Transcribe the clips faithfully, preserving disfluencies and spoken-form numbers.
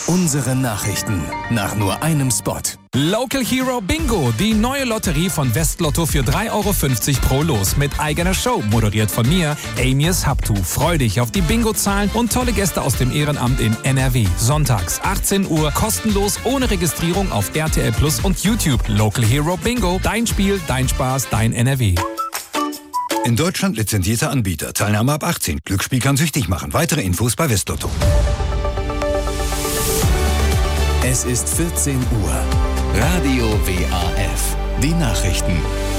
Unsere Nachrichten nach nur einem Spot. Local Hero Bingo, die neue Lotterie von Westlotto für drei Euro fünfzig pro Los mit eigener Show, moderiert von mir, Amias Habtu. Freu dich auf die Bingo-Zahlen und tolle Gäste aus dem Ehrenamt in N R W. Sonntags achtzehn Uhr, kostenlos, ohne Registrierung auf R T L Plus und YouTube. Local Hero Bingo, dein Spiel, dein Spaß, dein N R W. In Deutschland lizenzierter Anbieter. Teilnahme ab achtzehn. Glücksspiel kann süchtig machen. Weitere Infos bei Westlotto. Es ist vierzehn Uhr. Radio W A F. Die Nachrichten.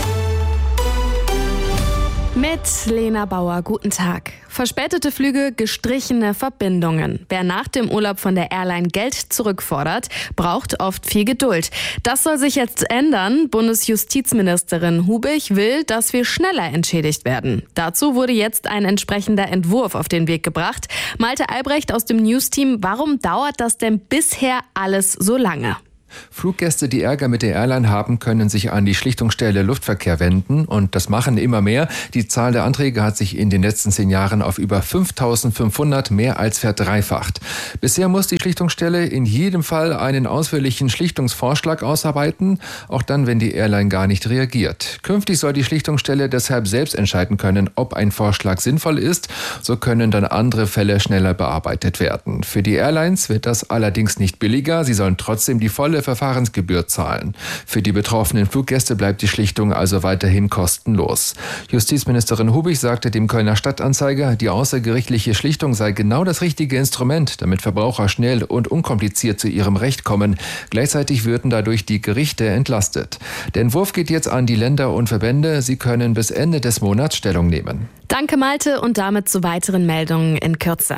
Mit Lena Bauer, guten Tag. Verspätete Flüge, gestrichene Verbindungen. Wer nach dem Urlaub von der Airline Geld zurückfordert, braucht oft viel Geduld. Das soll sich jetzt ändern. Bundesjustizministerin Hubig will, dass wir schneller entschädigt werden. Dazu wurde jetzt ein entsprechender Entwurf auf den Weg gebracht. Malte Albrecht aus dem News-Team, warum dauert das denn bisher alles so lange? Fluggäste, die Ärger mit der Airline haben, können sich an die Schlichtungsstelle Luftverkehr wenden und das machen immer mehr. Die Zahl der Anträge hat sich in den letzten zehn Jahren auf über fünftausendfünfhundert mehr als verdreifacht. Bisher muss die Schlichtungsstelle in jedem Fall einen ausführlichen Schlichtungsvorschlag ausarbeiten, auch dann, wenn die Airline gar nicht reagiert. Künftig soll die Schlichtungsstelle deshalb selbst entscheiden können, ob ein Vorschlag sinnvoll ist. So können dann andere Fälle schneller bearbeitet werden. Für die Airlines wird das allerdings nicht billiger. Sie sollen trotzdem die volle Verfahrensgebühr zahlen. Für die betroffenen Fluggäste bleibt die Schlichtung also weiterhin kostenlos. Justizministerin Hubig sagte dem Kölner Stadtanzeiger, die außergerichtliche Schlichtung sei genau das richtige Instrument, damit Verbraucher schnell und unkompliziert zu ihrem Recht kommen. Gleichzeitig würden dadurch die Gerichte entlastet. Der Entwurf geht jetzt an die Länder und Verbände. Sie können bis Ende des Monats Stellung nehmen. Danke Malte und damit zu weiteren Meldungen in Kürze.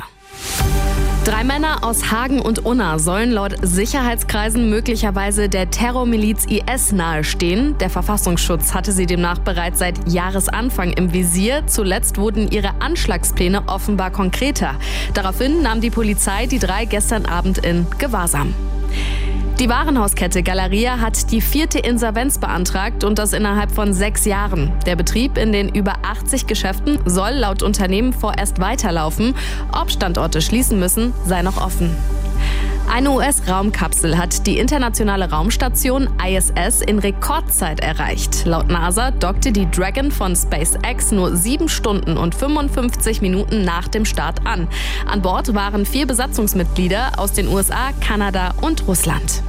Drei Männer aus Hagen und Unna sollen laut Sicherheitskreisen möglicherweise der Terrormiliz I S nahestehen. Der Verfassungsschutz hatte sie demnach bereits seit Jahresanfang im Visier. Zuletzt wurden ihre Anschlagspläne offenbar konkreter. Daraufhin nahm die Polizei die drei gestern Abend in Gewahrsam. Die Warenhauskette Galeria hat die vierte Insolvenz beantragt und das innerhalb von sechs Jahren. Der Betrieb in den über achtzig Geschäften soll laut Unternehmen vorerst weiterlaufen. Ob Standorte schließen müssen, sei noch offen. Eine U S-Raumkapsel hat die internationale Raumstation I S S in Rekordzeit erreicht. Laut NASA dockte die Dragon von SpaceX nur sieben Stunden und fünfundfünfzig Minuten nach dem Start an. An Bord waren vier Besatzungsmitglieder aus den U S A, Kanada und Russland.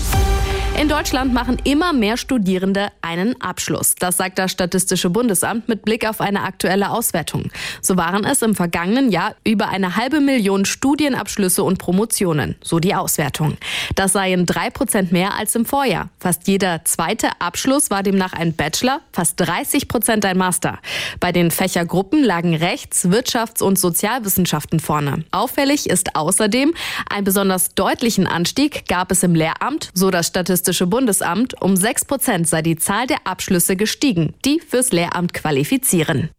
In Deutschland machen immer mehr Studierende einen Abschluss. Das sagt das Statistische Bundesamt mit Blick auf eine aktuelle Auswertung. So waren es im vergangenen Jahr über eine halbe Million Studienabschlüsse und Promotionen, so die Auswertung. Das seien drei Prozent mehr als im Vorjahr. Fast jeder zweite Abschluss war demnach ein Bachelor, fast dreißig Prozent ein Master. Bei den Fächergruppen lagen Rechts-, Wirtschafts- und Sozialwissenschaften vorne. Auffällig ist außerdem, einen besonders deutlichen Anstieg gab es im Lehramt, so das Statistische Bundesamt. Um sechs Prozent sei die Zahl der Abschlüsse gestiegen, die fürs Lehramt qualifizieren.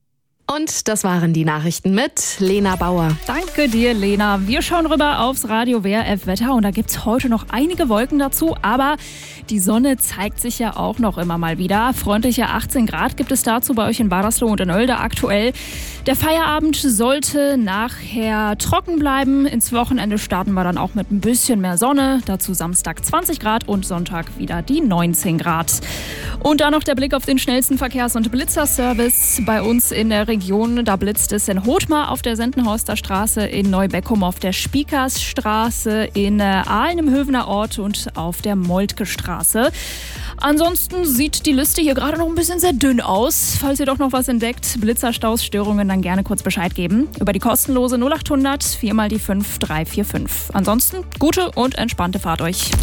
Und das waren die Nachrichten mit Lena Bauer. Danke dir, Lena. Wir schauen rüber aufs Radio W R F Wetter und da gibt es heute noch einige Wolken dazu, aber die Sonne zeigt sich ja auch noch immer mal wieder. Freundliche achtzehn Grad gibt es dazu bei euch in Badersloh und in Oelde aktuell. Der Feierabend sollte nachher trocken bleiben. Ins Wochenende starten wir dann auch mit ein bisschen mehr Sonne. Dazu Samstag zwanzig Grad und Sonntag wieder die neunzehn Grad. Und dann noch der Blick auf den schnellsten Verkehrs- und Blitzerservice bei uns in der Region. Da blitzt es in Hothmar auf der Sendenhorster Straße, in Neubeckum auf der Spiekersstraße, in Aalen im Hövener Ort und auf der Moltke Straße. Ansonsten sieht die Liste hier gerade noch ein bisschen sehr dünn aus. Falls ihr doch noch was entdeckt, Blitzerstaus, Störungen, dann gerne kurz Bescheid geben. Über die kostenlose null acht hundert vier mal die fünf drei vier fünf. Ansonsten gute und entspannte Fahrt euch.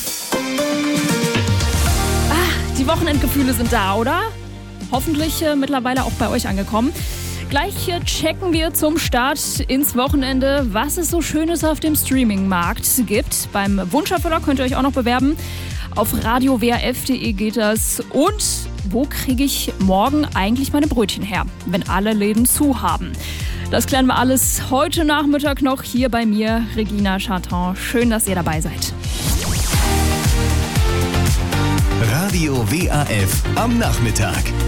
Ah, die Wochenendgefühle sind da, oder? Hoffentlich äh, mittlerweile auch bei euch angekommen. Gleich äh, checken wir zum Start ins Wochenende, was es so Schönes auf dem Streaming-Markt gibt. Beim Wunscherfüller könnt ihr euch auch noch bewerben. Auf radio w r f punkt d e geht das. Und wo kriege ich morgen eigentlich meine Brötchen her, wenn alle Läden zu haben? Das klären wir alles heute Nachmittag noch hier bei mir, Regina Charton. Schön, dass ihr dabei seid. Radio W A F am Nachmittag.